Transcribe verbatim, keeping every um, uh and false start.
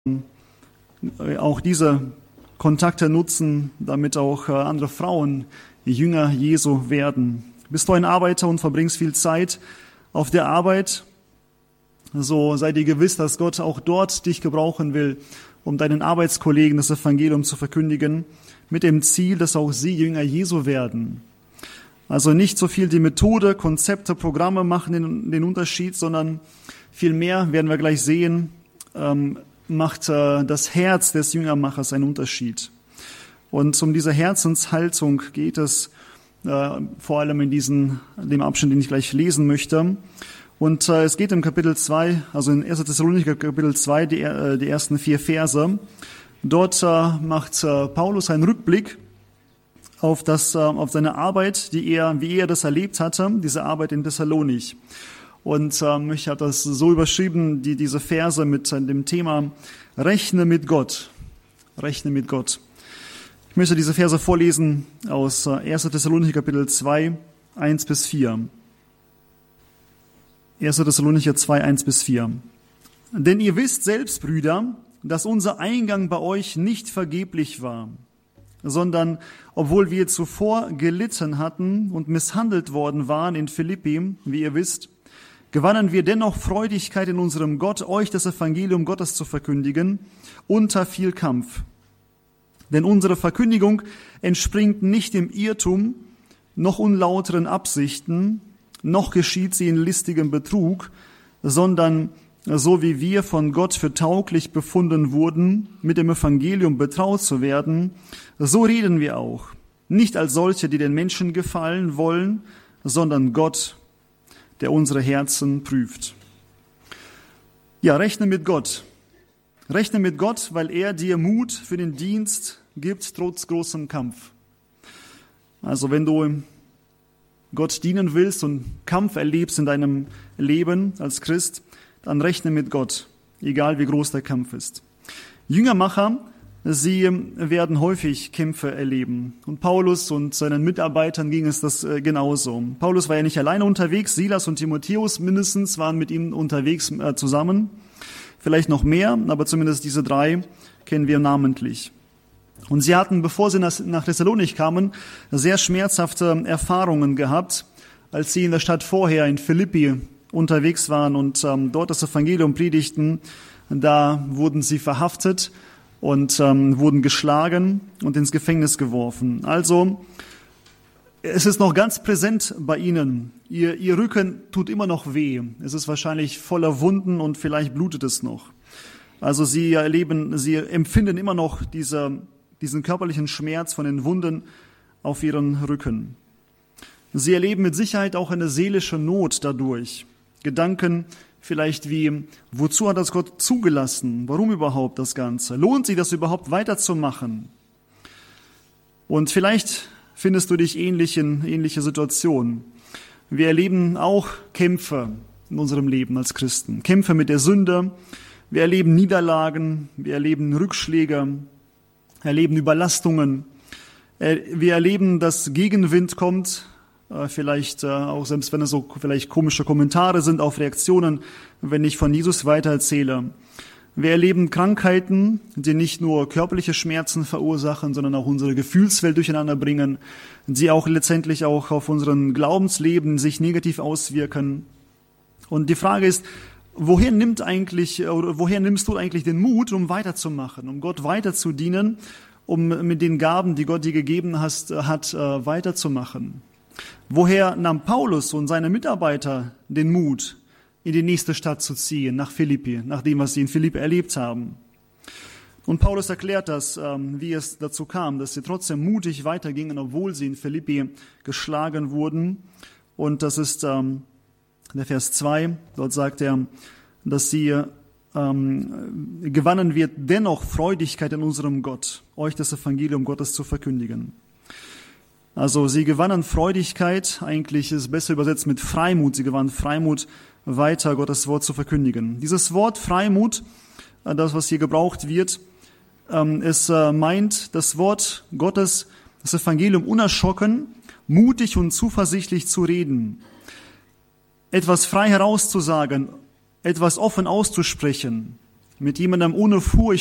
auch diese Kontakte nutzen, damit auch andere Frauen Jünger Jesu werden. Bist du ein Arbeiter und verbringst viel Zeit auf der Arbeit, so sei dir gewiss, dass Gott auch dort dich gebrauchen will, um deinen Arbeitskollegen das Evangelium zu verkündigen, mit dem Ziel, dass auch sie Jünger Jesu werden. Also nicht so viel die Methode, Konzepte, Programme machen den, den Unterschied, sondern vielmehr, werden wir gleich sehen, ähm, macht äh, das Herz des Jüngermachers einen Unterschied. Und um diese Herzenshaltung geht es äh, vor allem in diesen, dem Abschnitt, den ich gleich lesen möchte. Und äh, es geht im Kapitel zwei, also in erster Thessalonicher Kapitel zwei, die, äh, die ersten vier Verse. Dort äh, macht äh, Paulus einen Rückblick auf das, äh, auf seine Arbeit, die er, wie er das erlebt hatte, diese Arbeit in Thessalonich. Und ähm, ich habe das so überschrieben, die, diese Verse mit äh, dem Thema Rechne mit Gott. Rechne mit Gott. Ich möchte diese Verse vorlesen aus äh, erster Thessalonicher Kapitel zwei, eins bis vier. erster Thessalonicher zwei, eins bis vier. Denn ihr wisst selbst, Brüder, dass unser Eingang bei euch nicht vergeblich war, sondern obwohl wir zuvor gelitten hatten und misshandelt worden waren in Philippi, wie ihr wisst, gewannen wir dennoch Freudigkeit in unserem Gott, euch das Evangelium Gottes zu verkündigen, unter viel Kampf. Denn unsere Verkündigung entspringt nicht im Irrtum, noch unlauteren Absichten, noch geschieht sie in listigem Betrug, sondern so wie wir von Gott für tauglich befunden wurden, mit dem Evangelium betraut zu werden, so reden wir auch. Nicht als solche, die den Menschen gefallen wollen, sondern Gott, der unsere Herzen prüft. Ja, rechne mit Gott. Rechne mit Gott, weil er dir Mut für den Dienst gibt, trotz großem Kampf. Also wenn du Gott dienen willst und Kampf erlebst in deinem Leben als Christ, dann rechne mit Gott, egal wie groß der Kampf ist. Jüngermacher, sie werden häufig Kämpfe erleben. Und Paulus und seinen Mitarbeitern ging es das genauso. Paulus war ja nicht alleine unterwegs, Silas und Timotheus mindestens waren mit ihm unterwegs äh, zusammen. Vielleicht noch mehr, aber zumindest diese drei kennen wir namentlich. Und sie hatten, bevor sie nach Thessalonich kamen, sehr schmerzhafte Erfahrungen gehabt, als sie in der Stadt vorher in Philippi unterwegs waren und ähm, dort das Evangelium predigten. Da wurden sie verhaftet und ähm, wurden geschlagen und ins Gefängnis geworfen. Also es ist noch ganz präsent bei ihnen. Ihr, ihr Rücken tut immer noch weh. Es ist wahrscheinlich voller Wunden und vielleicht blutet es noch. Also sie erleben, sie empfinden immer noch diese, diesen körperlichen Schmerz von den Wunden auf ihren Rücken. Sie erleben mit Sicherheit auch eine seelische Not dadurch. Gedanken vielleicht wie, wozu hat das Gott zugelassen? Warum überhaupt das Ganze? Lohnt sich das überhaupt weiterzumachen? Und vielleicht findest du dich ähnlich in ähnliche Situationen. Wir erleben auch Kämpfe in unserem Leben als Christen. Kämpfe mit der Sünde. Wir erleben Niederlagen. Wir erleben Rückschläge. Erleben Überlastungen. Wir erleben, dass Gegenwind kommt. Vielleicht auch, selbst wenn es so vielleicht komische Kommentare sind auf Reaktionen, wenn ich von Jesus weitererzähle. Wir erleben Krankheiten, die nicht nur körperliche Schmerzen verursachen, sondern auch unsere Gefühlswelt durcheinander bringen, die auch letztendlich auch auf unseren Glaubensleben sich negativ auswirken. Und die Frage ist, woher nimmt eigentlich, oder woher nimmst du eigentlich den Mut, um weiterzumachen, um Gott weiterzudienen, um mit den Gaben, die Gott dir gegeben hast, hat, weiterzumachen? Woher nahm Paulus und seine Mitarbeiter den Mut, in die nächste Stadt zu ziehen, nach Philippi, nach dem, was sie in Philippi erlebt haben? Und Paulus erklärt das, wie es dazu kam, dass sie trotzdem mutig weitergingen, obwohl sie in Philippi geschlagen wurden. Und das ist ähm, der Vers zwei, dort sagt er, dass sie ähm, gewannen wird dennoch Freudigkeit in unserem Gott, euch das Evangelium Gottes zu verkündigen. Also sie gewannen Freudigkeit, eigentlich ist es besser übersetzt mit Freimut, sie gewannen Freimut, weiter Gottes Wort zu verkündigen. Dieses Wort Freimut, das was hier gebraucht wird, es meint das Wort Gottes, das Evangelium unerschrocken, mutig und zuversichtlich zu reden, etwas frei herauszusagen, etwas offen auszusprechen, mit jemandem ohne Furcht